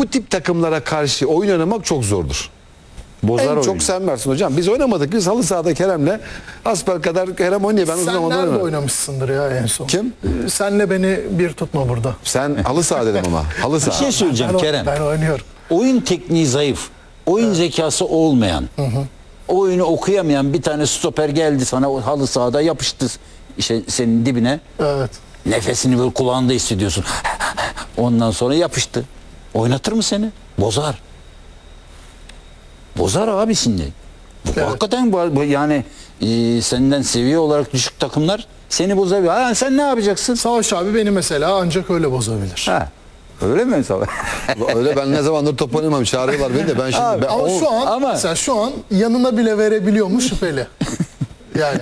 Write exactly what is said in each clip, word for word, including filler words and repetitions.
bu tip takımlara karşı oyun oynamak çok zordur. Bozar en oyunu. çok sen versin hocam. Biz oynamadık. Biz halı sahada Kerem'le asper kadar Kerem oynuyor. Ben uzun Sen zamandır nerede oynamadım. oynamışsındır ya en son? Kim? Ee, Senle beni bir tutma burada. Sen halı saha dedim ama. Halı Bir saha. şey söyleyeceğim Ben, Kerem. ben oynuyorum. Oyun tekniği zayıf. Oyun zekası olmayan. Oyunu okuyamayan bir tane stoper geldi sana o halı sahada yapıştı işte senin dibine. Evet. Nefesini böyle kulağında hissediyorsun. Ondan sonra yapıştı. Oynatır mı seni? Bozar. Bozar abi şimdi. Bu Evet. Hakikaten bu, bu yani e, senden seviye olarak düşük takımlar seni bozabilir. Ha, sen ne yapacaksın? Savaş abi beni mesela ancak öyle bozabilir. Ha. Öyle mi Savaş? Öyle ben ne zamandır top oynamam. Çağırıyorlar beni de. Ben şimdi... Abi, ben, Ama o- şu an ama- mesela şu an yanına bile verebiliyor mu şüpheli. Yani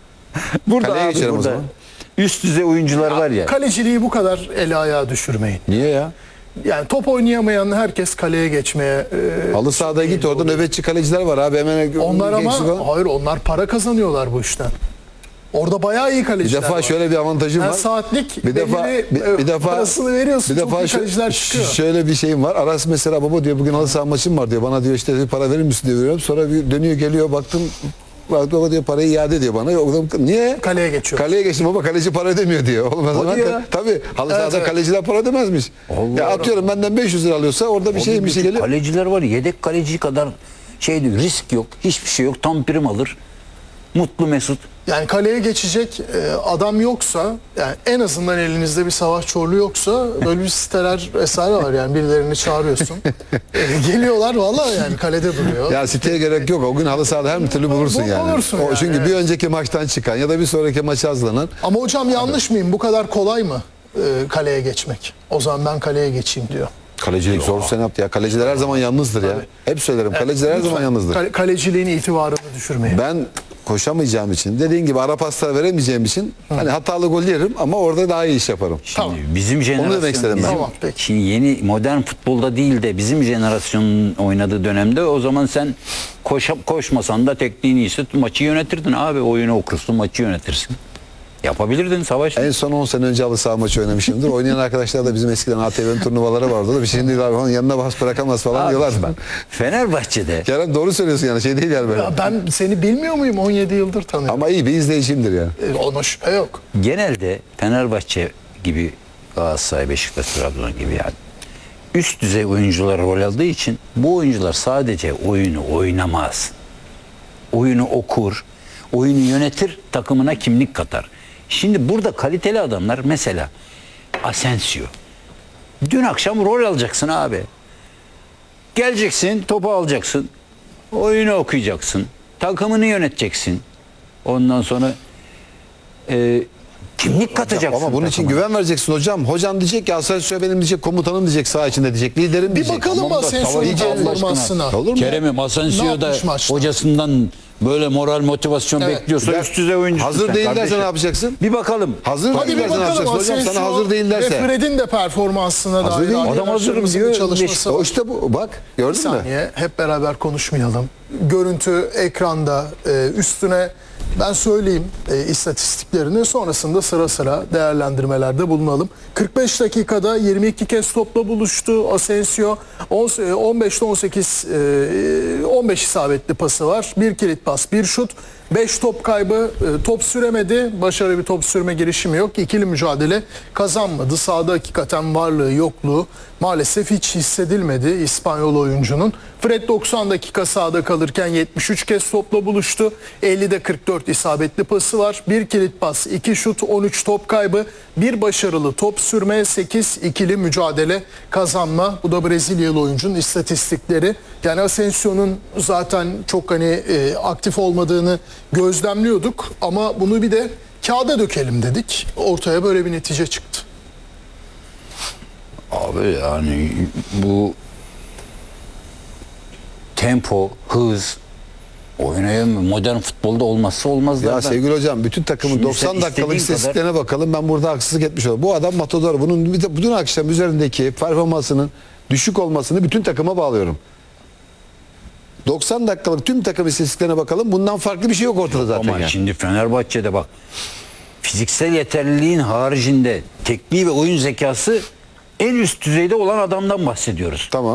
Burada Kaleye abi, geçelim o burada zaman. üst düzey oyuncular var ya. kaleciliği bu kadar ele ayağa düşürmeyin. Niye ya? Yani top oynayamayan herkes kaleye geçmeye e, Halı sahada git orada nöbetçi kaleciler var abi. Hemen onlar ama geçti falan. hayır onlar para kazanıyorlar bu işten. Orada bayağı iyi Bir kaleciler defa var. şöyle bir avantajım Her var. saatlik bir defa belirli, bir, e, bir defa parasını veriyorsun. Bir çok defa iyi şu- kaleciler çıkıyor. şöyle bir şeyim var. Aras mesela baba diyor bugün halı saha maçım var diyor. Bana diyor işte bir para verir misin diyor veriyorum. Sonra bir dönüyor geliyor baktım bak baba diyor parayı iade ediyor bana. O zaman, niye? Kaleye geçiyor. Kaleye geçtim baba kaleci para ödemiyor diyor. Olmaz Hadi zaman ya. tabii halı Evet, sahada evet. kaleciler para ödemezmiş. Allah ya atıyorum benden beş yüz lira alıyorsa orada bir şey bir şey geliyor. Kaleciler var yedek kaleci kadar şey diyor, risk yok, hiçbir şey yok, tam prim alır. Mutlu Mesut. Yani kaleye geçecek e, adam yoksa yani en azından elinizde bir savaş çorlu yoksa böyle bir siteler vesaire var yani birilerini çağırıyorsun. E, geliyorlar vallahi yani kalede duruyor. Ya siteye gerek yok. O gün halı sahada her türlü bulursun Bu- yani. bulursun o, yani, çünkü evet. bir önceki maçtan çıkan ya da bir sonraki maça hazırlanan. Ama hocam yanlış mıyım? Bu kadar kolay mı e, kaleye geçmek? O zaman ben kaleye geçeyim diyor. Kalecilik zor sen yaptı ya. Kaleciler her zaman yalnızdır ya. Hep söylerim. Kaleciler her zaman Lütfen yalnızdır. kale- kaleciliğin itibarını düşürmeyin. Ben koşamayacağım için, dediğin gibi ara paslar veremeyeceğim için hani hatalı gol yerim ama orada daha iyi iş yaparım. Şimdi Tamam. bizim jenerasyon, demek istedim ben. bizim- Tamam, peki. Şimdi yeni modern futbolda değil de bizim jenerasyonun oynadığı dönemde o zaman sen koşa, koşmasan da tekniğini ise maçı yönetirdin abi, oyunu okursun, maçı yönetirsin. Yapabilirdin Savaş. En son on sene önce halı saha maçı oynamışımdır. Oynayan arkadaşlar da bizim eskiden A T V'nin turnuvaları vardı da bir şey değil abi onun yanına bas bırakamaz falan Abi, diyorlar. bak, Fenerbahçe'de Kerem doğru söylüyorsun yani şey değil yani böyle. Ya ben seni bilmiyor muyum? on yedi yıldır tanıyorum. Ama iyi bir izleyicimdir yani. E, ona şüphe yok. genelde Fenerbahçe gibi, Galatasaray, Beşiktaş, Trabzon gibi yani üst düzey oyuncular rol aldığı için bu oyuncular sadece oyunu oynamaz. Oyunu okur, oyunu yönetir, takımına kimlik katar. Şimdi burada kaliteli adamlar mesela Asensio. Dün akşam rol alacaksın abi. Geleceksin, topu alacaksın. Oyunu okuyacaksın. Takımını yöneteceksin. Ondan sonra e, kimlik katacaksın. Ama bunun için takıma. güven vereceksin hocam. Hocam diyecek ki Asensio benim diyecek, komutanım diyecek saha içinde diyecek, liderim Bir diyecek. bakalım Tamam da Asensio'nun savaş- iyice- performansına. Olur mu? Kerem'im Asensio Ne da yapmış maçta? hocasından böyle moral motivasyon Evet. bekliyorsa Ya, üst düzey oyuncusun hazır sen değil derse kardeşim. ne yapacaksın? Bir bakalım. Hazır Hadi değil bir derse ne bakalım yapacaksın hocam? Sana hazır değil ve derse. Fred'in de performansına Hazır dair değil. aile Adam hazırım arkadaşlarımızın diyor. bir çalışması O var. işte bu bak Bir gördün mü? saniye hep beraber konuşmayalım. Görüntü ekranda e, üstüne ben söyleyeyim e, istatistiklerini sonrasında sıra sıra değerlendirmelerde bulunalım. kırk beş dakikada yirmi iki kez topla buluştu Asensio. on- on beşte on sekiz e, on beş isabetli pası var. Bir kilit pas, bir şut. beş top kaybı, e, top süremedi. Başarılı bir top sürme girişimi yok. İkili mücadele kazanmadı. Sahada hakikaten varlığı, yokluğu maalesef hiç hissedilmedi İspanyol oyuncunun. Fred doksan dakika sahada kalırken yetmiş üç kez topla buluştu. ellide kırk dört isabetli pası var. Bir kilit pas, iki şut, on üç top kaybı, bir başarılı top sürme, sekiz ikili mücadele kazanma. Bu da Brezilyalı oyuncunun istatistikleri. Yani Asensio'nun zaten çok hani e, aktif olmadığını gözlemliyorduk ama bunu bir de kağıda dökelim dedik. Ortaya böyle bir netice çıktı. Abi yani bu tempo, hız, oynayın modern futbolda olmazsa olmazlardan. Ya sevgili hocam bütün takımın Şimdi doksan sen dakikalık istediğin istatistiklerine bakalım. Ben burada haksızlık etmiş oldum. Bu adam matador. Bunun bir de bütün akşam üzerindeki performansının düşük olmasını bütün takıma bağlıyorum. doksan dakikalık tüm takım istatistiklerine bakalım. Bundan farklı bir şey yok ortada zaten. Ama yani. şimdi Fenerbahçe'de bak fiziksel yeterliliğin haricinde tekniği ve oyun zekası en üst düzeyde olan adamdan bahsediyoruz. Tamam.